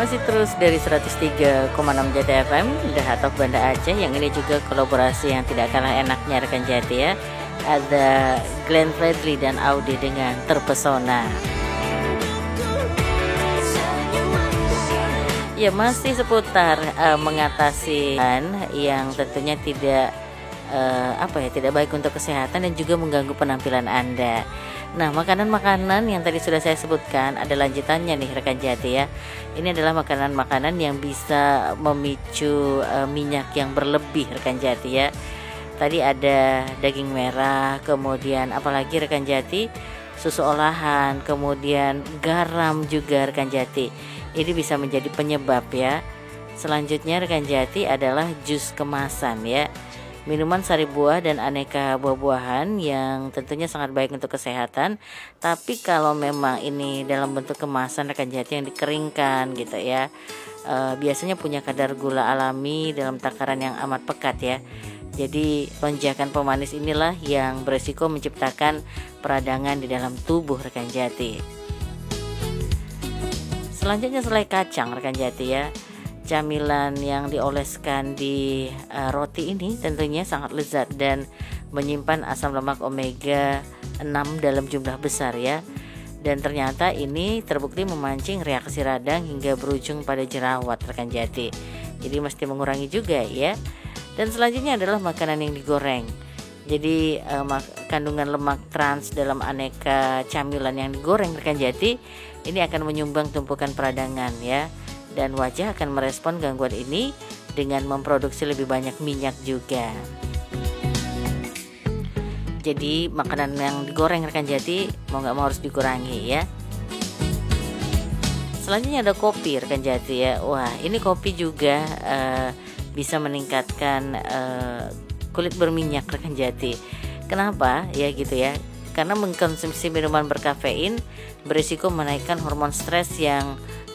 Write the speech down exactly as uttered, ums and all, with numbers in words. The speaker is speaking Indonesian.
Masih terus dari seratus tiga koma enam Jati F M, The Heart of Banda Aceh. Yang ini juga kolaborasi yang tidak kalah enaknya rekan Jati ya. Ada Glenn Fredly dan Audi dengan Terpesona. Ya, masih seputar uh, mengatasi yang tentunya tidak uh, apa ya tidak baik untuk kesehatan dan juga mengganggu penampilan Anda. Nah, makanan-makanan yang tadi sudah saya sebutkan ada lanjutannya nih rekan Jati ya. Ini adalah makanan-makanan yang bisa memicu uh, minyak yang berlebih rekan Jati ya. Tadi ada daging merah, kemudian apalagi rekan Jati, susu olahan, kemudian garam juga rekan Jati. Ini bisa menjadi penyebab ya. Selanjutnya rekan Jati adalah jus kemasan ya. Minuman sari buah dan aneka buah-buahan yang tentunya sangat baik untuk kesehatan. Tapi kalau memang ini dalam bentuk kemasan rekan Jati yang dikeringkan gitu ya, e, biasanya punya kadar gula alami dalam takaran yang amat pekat ya. Jadi lonjakan pemanis inilah yang beresiko menciptakan peradangan di dalam tubuh rekan Jati. Selanjutnya selai kacang rekan Jati ya. Camilan yang dioleskan di uh, roti ini tentunya sangat lezat dan menyimpan asam lemak omega enam dalam jumlah besar ya. Dan ternyata ini terbukti memancing reaksi radang hingga berujung pada jerawat rekan Jati. Jadi mesti mengurangi juga ya. Dan selanjutnya adalah makanan yang digoreng. Jadi uh, mak- kandungan lemak trans dalam aneka camilan yang digoreng rekan Jati ini akan menyumbang tumpukan peradangan ya. Dan wajah akan merespon gangguan ini dengan memproduksi lebih banyak minyak juga. Jadi makanan yang digoreng rekan Jati mau gak mau harus dikurangi ya. Selanjutnya ada kopi rekan Jati ya. Wah, ini kopi juga uh, bisa meningkatkan uh, kulit berminyak rekan Jati. Kenapa ya gitu ya? Karena mengkonsumsi minuman berkafein berisiko menaikkan hormon stres yang